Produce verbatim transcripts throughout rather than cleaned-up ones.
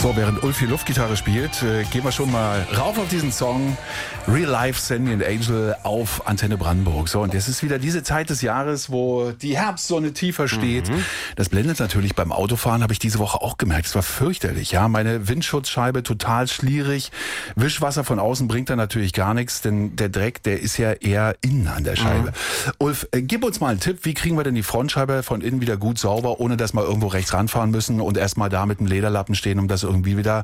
So, während Ulf hier Luftgitarre spielt, äh, gehen wir schon mal rauf auf diesen Song Real Life Sandy and Angel auf Antenne Brandenburg. So, und es ist wieder diese Zeit des Jahres, wo die Herbstsonne tiefer steht. Mhm. Das blendet natürlich beim Autofahren, habe ich diese Woche auch gemerkt. Es war fürchterlich, ja. Meine Windschutzscheibe total schlierig. Wischwasser von außen bringt da natürlich gar nichts, denn der Dreck, der ist ja eher innen an der Scheibe. Mhm. Ulf, äh, gib uns mal einen Tipp, wie kriegen wir denn die Frontscheibe von innen wieder gut sauber, ohne dass wir irgendwo rechts ranfahren müssen und erstmal da mit einem Lederlappen stehen, um das irgendwie wieder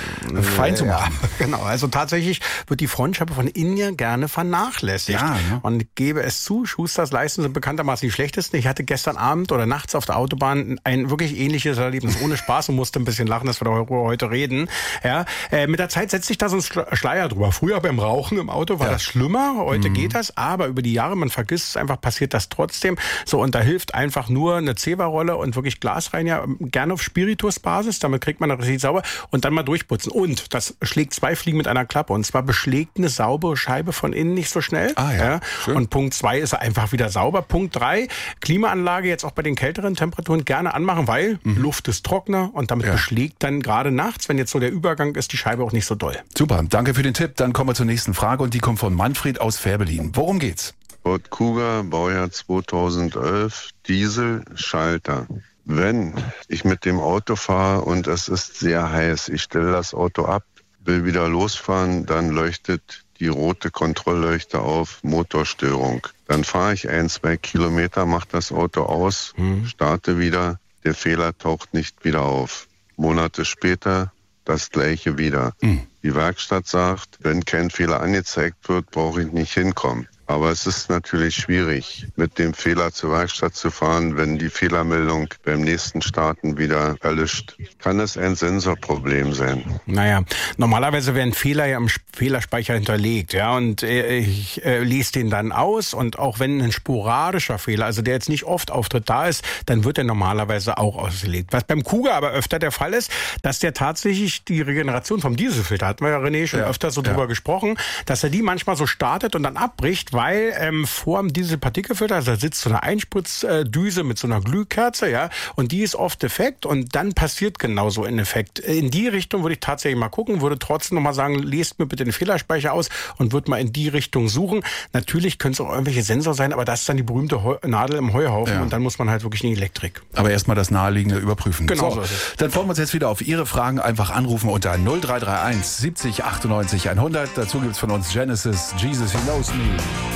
fein zu machen. Ja, genau, also tatsächlich wird die Frontscheibe von innen ja gerne vernachlässigt. Ja, ne? Und gebe es zu, Schusters Leisten sind bekanntermaßen die schlechtesten. Ich hatte gestern Abend oder nachts auf der Autobahn ein wirklich ähnliches Erlebnis, ohne Spaß, und musste ein bisschen lachen, dass wir darüber heute reden. Ja, äh, mit der Zeit setzt sich da so ein Schleier drüber. Früher beim Rauchen im Auto war ja. das schlimmer, heute mhm. geht das, aber über die Jahre, man vergisst es einfach, passiert das trotzdem. So, und da hilft einfach nur eine Zewa-Rolle und wirklich Glasreiniger, gerne auf Spiritusbasis, damit kriegt man das richtig sauber, und dann mal durchputzen. Und das schlägt zwei Fliegen mit einer Klappe, und zwar beschlägt eine saubere Scheibe von innen nicht so schnell. Ah, ja. Ja. Und Punkt zwei ist einfach wieder sauber. Punkt drei, Klimaanlage jetzt auch bei den kälteren Temperaturen gerne anmachen, weil mhm. Luft ist trockener und damit ja. beschlägt dann gerade nachts, wenn jetzt so der Übergang ist, die Scheibe auch nicht so doll. Super, danke für den Tipp. Dann kommen wir zur nächsten Frage, und die kommt von Manfred aus Fährberlin. Worum geht's? Ford Kuga, Baujahr zweitausendelf, Diesel-Schalter. Wenn ich mit dem Auto fahre und es ist sehr heiß, ich stelle das Auto ab, will wieder losfahren, dann leuchtet die rote Kontrollleuchte auf, Motorstörung. Dann fahre ich ein, zwei Kilometer, mache das Auto aus, mhm. starte wieder, der Fehler taucht nicht wieder auf. Monate später das gleiche wieder. Mhm. Die Werkstatt sagt, wenn kein Fehler angezeigt wird, brauche ich nicht hinkommen. Aber es ist natürlich schwierig, mit dem Fehler zur Werkstatt zu fahren, wenn die Fehlermeldung beim nächsten Starten wieder erlischt. Kann es ein Sensorproblem sein? Naja, normalerweise werden Fehler ja im Fehlerspeicher hinterlegt, ja, und äh, ich äh, lese den dann aus, und auch wenn ein sporadischer Fehler, also der jetzt nicht oft auftritt, da ist, dann wird er normalerweise auch ausgelegt. Was beim Kuga aber öfter der Fall ist, dass der tatsächlich die Regeneration vom Dieselfilter, hatten wir ja René schon ja, öfter so ja. drüber gesprochen, dass er die manchmal so startet und dann abbricht, weil ähm, vor dem Dieselpartikelfilter, also da sitzt so eine Einspritzdüse mit so einer Glühkerze, ja, und die ist oft defekt, und dann passiert genauso ein Effekt. In die Richtung würde ich tatsächlich mal gucken, würde trotzdem nochmal sagen, lest mir bitte den Fehlerspeicher aus und würde mal in die Richtung suchen. Natürlich können es auch irgendwelche Sensor sein, aber das ist dann die berühmte Heu- Nadel im Heuhaufen, ja. und dann muss man halt wirklich in die Elektrik. Aber erstmal das Naheliegende überprüfen. Genau so, so ist es. Dann freuen wir uns jetzt wieder auf Ihre Fragen. Einfach anrufen unter null drei drei eins siebzig achtundneunzig hundert. Dazu gibt es von uns Genesis, Jesus He Knows Me.